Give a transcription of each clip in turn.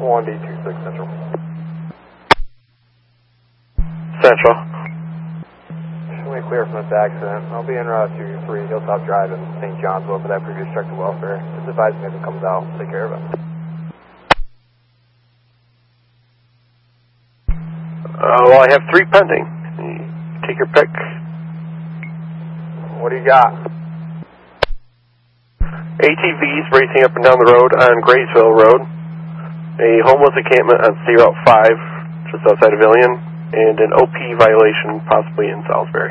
1D26 Central. Central. Showing me clear from this accident. I'll be en route to 3 Hilltop Drive in St. Johnsville for that previous check to welfare. Just advise me if it comes out. Take care of it. Well, I have 3 pending. Take your pick. What do you got? ATVs racing up and down the road on Graysville Road. A homeless encampment on State Route 5, just outside of Ilion, and an OP violation possibly in Salisbury.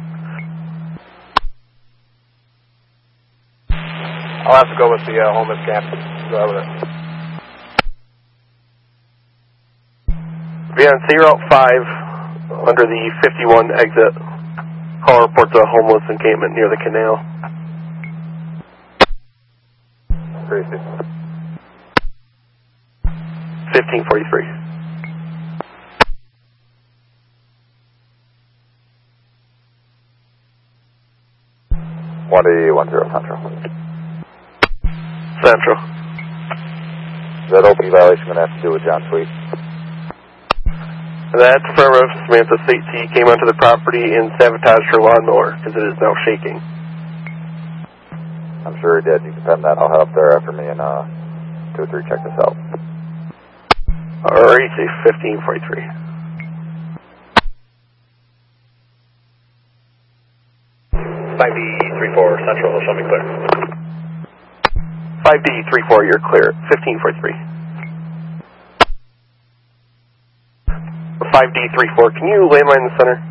I'll have to go with the homeless camp. Go ahead with it. Be on State Route 5 under the 51 exit. Call reports a homeless encampment near the canal. 1543. 1D10 Central. Central. Is that OP violation going to have to do with John Sweet? That's affirmative. Samantha State came onto the property and sabotaged her lawnmower because it is now shaking. I'm sure he did. You can pen that. I'll head up there after me and 2-3 check this out. REC 1543. $5D34 Central, show me clear. 5D34, you're clear. 1543. 5D34, can you landmine the center?